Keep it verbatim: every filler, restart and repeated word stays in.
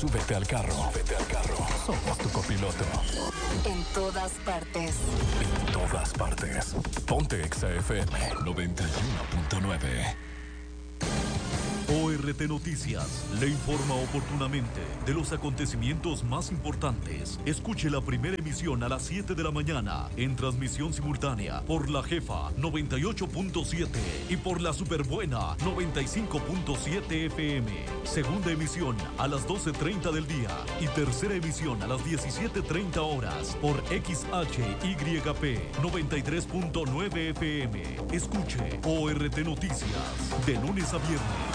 súbete al carro. Súbete al carro. Somos tu copiloto. En todas partes. En todas partes. Ponte Exa F M noventa y uno punto nueve. O R T Noticias le informa oportunamente de los acontecimientos más importantes. Escuche la primera emisión a las siete de la mañana en transmisión simultánea por La Jefa noventa y ocho punto siete y por La Superbuena noventa y cinco punto siete F M. Segunda emisión a las doce treinta del día y tercera emisión a las diecisiete treinta horas por X H Y P noventa y tres punto nueve F M. Escuche O R T Noticias de lunes a viernes